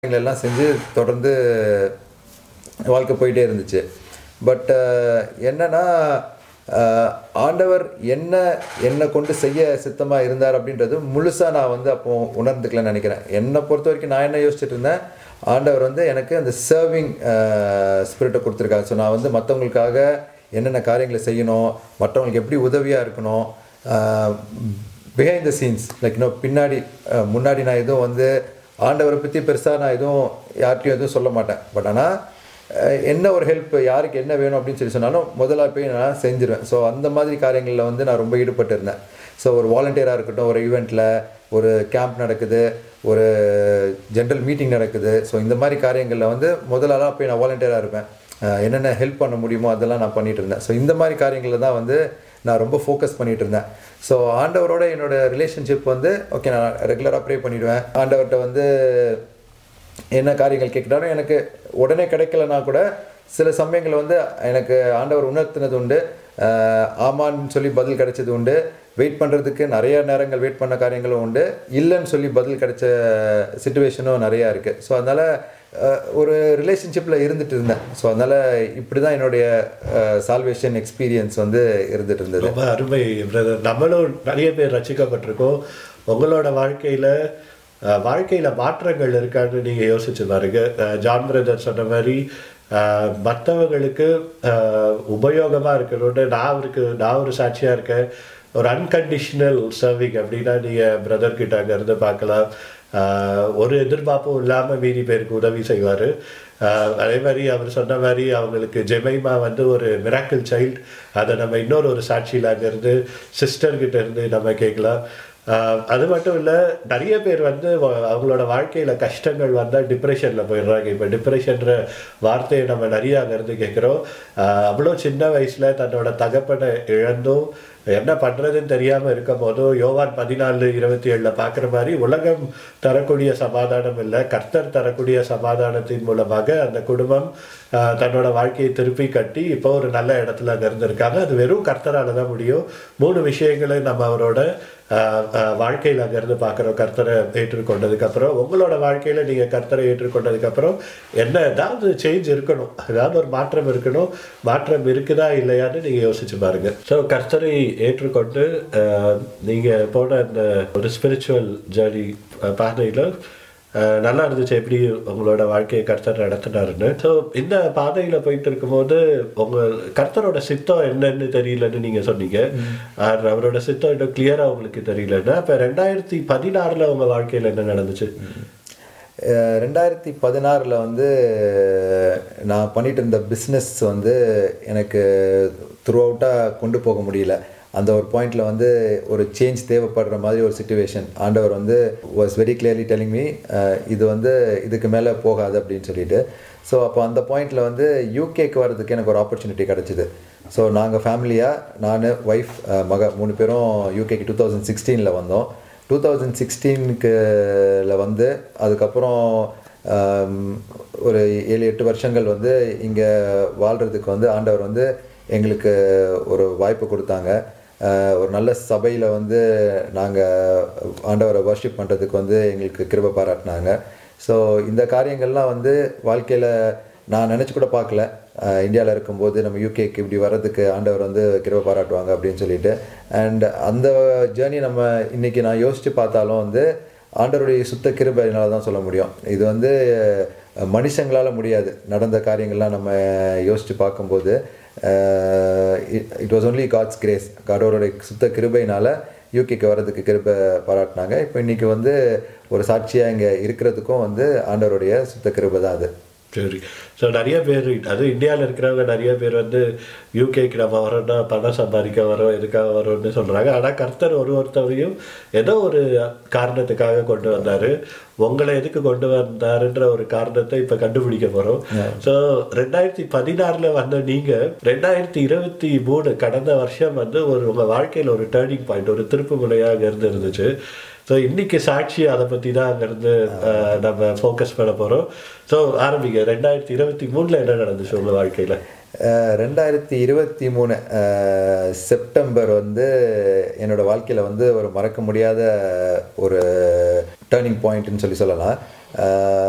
எல்லாம் செஞ்சு தொடர்ந்து வாழ்க்கை போயிட்டே இருந்துச்சு. பட் என்னன்னா ஆண்டவர் என்ன கொண்டு செய்ய சித்தமாக இருந்தார் அப்படின்றது முழுசாக நான் வந்து அப்போ உணர்ந்துக்கலன்னு நினைக்கிறேன். என்னை பொறுத்த வரைக்கும் நான் என்ன யோசிச்சுட்டு இருந்தேன், ஆண்டவர் வந்து எனக்கு அந்த சர்விங் ஸ்பிரிட்டை கொடுத்துருக்காங்க. ஸோ நான் வந்து மற்றவங்களுக்காக என்னென்ன காரியங்களை செய்யணும், மற்றவங்களுக்கு எப்படி உதவியாக இருக்கணும், பிஹைண்ட் த சீன்ஸ் லைக் முன்னாடி நான் எதுவும் வந்து ஆண்டவரை பற்றி பெருசாக நான் எதுவும் யார்கிட்டையும் எதுவும் சொல்ல மாட்டேன். பட் ஆனால் என்ன ஒரு ஹெல்ப், யாருக்கு என்ன வேணும் அப்படின்னு சொல்லி சொன்னாலும் முதலாக போய் நான் செஞ்சிருவேன். ஸோ அந்த மாதிரி காரியங்களில் வந்து நான் ரொம்ப ஈடுபட்டு இருந்தேன். ஸோ ஒரு வாலண்டியராக இருக்கட்டும், ஒரு ஈவெண்ட்டில் ஒரு கேம்ப் நடக்குது, ஒரு ஜென்ரல் மீட்டிங் நடக்குது. ஸோ இந்த மாதிரி காரியங்களில் வந்து முதலாக போய் நான் வாலண்டியராக இருப்பேன். என்னென்ன ஹெல்ப் பண்ண முடியுமோ அதெல்லாம் நான் பண்ணிகிட்டு இருந்தேன். ஸோ இந்த மாதிரி காரியங்களில் தான் வந்து நான் ரொம்ப ஃபோக்கஸ் பண்ணிகிட்டு இருந்தேன். ஸோ ஆண்டவரோட என்னோடய ரிலேஷன்ஷிப் வந்து ஓகே, நான் ரெகுலராக ப்ரே பண்ணிவிடுவேன். ஆண்டவர்கிட்ட வந்து என்ன காரியங்கள் கேட்குறாலும் எனக்கு உடனே கிடைக்கலனா கூட சில சமயங்கள் வந்து எனக்கு ஆண்டவர் உணர்த்தினது உண்டு. ஆமான்னு சொல்லி பதில் கிடைச்சது உண்டு. வெயிட் பண்ணுறதுக்கு நிறைய நேரங்கள் வெயிட் பண்ண காரியங்களும் உண்டு. இல்லைன்னு சொல்லி பதில் கிடைச்ச சிச்சுவேஷனும் நிறையா இருக்குது. ஸோ அதனால் ஒரு ரிலேஷன்ஷிப்பில் இருந்துகிட்டு இருந்தேன். ஸோ அதனால் இப்படி தான் என்னுடைய சால்வேஷன் எக்ஸ்பீரியன்ஸ் வந்து இருந்துகிட்டு இருந்தது. ரொம்ப அருமை பிரதர். நம்மளும் நிறைய பேர் ரசிக்கப்பட்டிருக்கோம். உங்களோட வாழ்க்கையில் மாற்றங்கள் இருக்கான்னு நீங்கள் யோசிச்சு பாருங்க. ஜான் பிரதர் சொன்ன மாதிரி மற்றவங்களுக்கு உபயோகமாக இருக்கணும்னு நான் ஒரு சாட்சியாக இருக்கேன். ஒரு அன்கண்டிஷனல் சர்விங் அப்படின்னா நீங்கள் பிரதர்கிட்ட அங்கேருந்து பார்க்கலாம். ஒரு எதிர்பார்ப்பும் இல்லாமல் மீதி பேருக்கு உதவி செய்வார். அதே மாதிரி அவர் சொன்ன மாதிரி அவங்களுக்கு ஜெமைமா வந்து ஒரு மிராக்கிள் சைல்டு. அதை நம்ம இன்னொரு சாட்சியில் அங்கேருந்து சிஸ்டர்கிட்ட இருந்து நம்ம கேட்கலாம். அது மட்டும் இல்லை, நிறைய பேர் வந்து அவங்களோட வாழ்க்கையில் கஷ்டங்கள் வந்தால் டிப்ரெஷனில் போயிடுறாங்க. இப்போ டிப்ரெஷன்ற வார்த்தையை நம்ம நிறைய அங்கேருந்து கேட்குறோம். அவ்வளோ சின்ன வயசில் தன்னோட தகப்பனை இழந்தும் என்ன பண்ணுறதுன்னு தெரியாமல் இருக்கும் போதும் யோவான் 14:27 பார்க்குற மாதிரி உலகம் தரக்கூடிய சமாதானம் இல்லை, கர்த்தர் தரக்கூடிய சமாதானத்தின் மூலமாக அந்த குடும்பம் தன்னோட வாழ்க்கையை திருப்பி கட்டி இப்போ ஒரு நல்ல இடத்துல அங்கே இருந்திருக்காங்க. அது வெறும் கர்த்தரால் தான் முடியும். 3 விஷயங்களை நம்ம அவரோட வாழ்க்கையில் அங்கேருந்து பார்க்குறோம். கர்த்தரை ஏற்றுக்கொண்டதுக்கப்புறம், உங்களோட வாழ்க்கையில் நீங்கள் கர்த்தரை ஏற்றுக்கொண்டதுக்கப்புறம் என்ன ஏதாவது சேஞ்ச் இருக்கணும், ஏதாவது ஒரு மாற்றம் இருக்கணும். மாற்றம் இருக்குதா இல்லையான்னு நீங்கள் யோசிச்சு பாருங்கள். ஸோ கர்த்தரை ஏற்றுக்கொண்டு நீங்கள் போன அந்த ஒரு ஸ்பிரிச்சுவல் ஜேர்னி பாதையில் நல்லா இருந்துச்சு எப்படி உங்களோட வாழ்க்கையை கர்த்தர் நடத்தினாருன்னு. ஸோ இந்த பாதையில் போயிட்டு இருக்கும்போது உங்கள் கர்த்தரோட சித்தம் என்னன்னு தெரியலன்னு நீங்கள் சொன்னீங்க. அவரோட சித்தம் இன்னும் கிளியராக உங்களுக்கு தெரியலன்னா, இப்போ 2016 உங்கள் வாழ்க்கையில் என்ன நடந்துச்சு? 2016 வந்து நான் பண்ணிட்டு இருந்த பிஸ்னஸ் வந்து எனக்கு த்ரூ அவுட்டாக கொண்டு போக முடியல. அந்த ஒரு பாயிண்டில் வந்து ஒரு சேஞ்ச் தேவைப்படுற மாதிரி ஒரு சிச்சுவேஷன். ஆண்டவர் வந்து was very clearly telling me இது வந்து இதுக்கு மேலே போகாது அப்படின்னு சொல்லிட்டு. ஸோ அப்போ அந்த பாயிண்டில் வந்து யூகேக்கு வர்றதுக்கு எனக்கு ஒரு ஆப்பர்ச்சுனிட்டி கிடச்சிது. ஸோ நாங்கள் ஃபேமிலியாக நான் ஒய்ஃப் மக 3 பேரும் யூகேக்கு 2016 வந்தோம். 2016 வந்து அதுக்கப்புறம் ஒரு 7-8 வருஷங்கள் வந்து இங்கே வாழ்கிறதுக்கு வந்து ஆண்டவர் வந்து எங்களுக்கு ஒரு வாய்ப்பு கொடுத்தாங்க. ஒரு நல்ல சபையில் வந்து நாங்கள் ஆண்டவரை வர்ஷிப் பண்ணுறதுக்கு வந்து எங்களுக்கு கிருபை பாராட்டினாங்க. ஸோ இந்த காரியங்கள்லாம் வந்து வாழ்க்கையில் நான் நினச்சி கூட பார்க்கல. இந்தியாவில் இருக்கும்போது நம்ம யூகேக்கு இப்படி வர்றதுக்கு ஆண்டவர் வந்து கிருபை பாராட்டுவாங்க அப்படின்னு சொல்லிட்டு. அண்ட் அந்த ஜேர்னி நம்ம இன்றைக்கி நான் யோசித்து பார்த்தாலும் வந்து ஆண்டவருடைய சுத்த கிருபையினால தான் சொல்ல முடியும். இது வந்து மனுஷங்களால் முடியாது. நடந்த காரியங்கள்லாம் நம்ம யோசித்து பார்க்கும்போது it was only God's grace. கடவுளோட சுத்த கிருபையினால் யூகேக்கு வர்றதுக்கு கிருபை பாராட்டினாங்க. இப்போ இன்றைக்கி வந்து ஒரு சாட்சியாக இங்கே இருக்கிறதுக்கும் வந்து ஆண்டவருடைய சுத்த கிருபை தான் அது. சரி. ஸோ நிறைய பேர், அது இந்தியாவில் இருக்கிறவங்க நிறைய பேர் வந்து யூகேக்கு நம்ம வரோன்னா பணம் சம்பாதிக்க வரோம், எதுக்காக வரோன்னு சொல்கிறாங்க. ஆனால் கர்த்தர் ஒருத்தரையும் ஏதோ ஒரு காரணத்துக்காக கொண்டு வந்தார். உங்களை எதுக்கு கொண்டு வந்தாருன்ற ஒரு காரணத்தை இப்போ கண்டுபிடிக்க போகிறோம். ஸோ 2016 வந்த நீங்கள் 2023 கடந்த வருஷம் வந்து உங்கள் வாழ்க்கையில் ஒரு டேர்னிங் பாயிண்ட், ஒரு திருப்பு முனையாக இருந்துச்சு. ஸோ இன்றைக்கி சாட்சி அதை பற்றி தான் அங்கேருந்து நம்ம ஃபோக்கஸ் பண்ண போகிறோம். ஸோ ஆரம்பிங்க. 2023 என்ன நடந்துச்சு உங்கள் வாழ்க்கையில்? 2023 செப்டம்பர் வந்து என்னோடய வாழ்க்கையில் வந்து ஒரு மறக்க முடியாத ஒரு டேர்னிங் பாயிண்ட்னு சொல்லலாம்.